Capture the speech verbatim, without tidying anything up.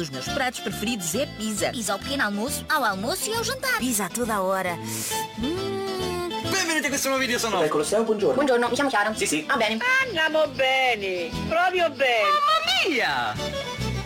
dos meus pratos preferidos é pizza. Pizza ao pequeno almoço, ao almoço e ao jantar. Pizza a toda a hora. Hum. Benvenuti a questo nuovo video, sono... Colosseo, buongiorno. Buongiorno, mi chiamo Chiara. Sì, sì. Va bene. Andiamo bene, proprio bene. Mamma mia!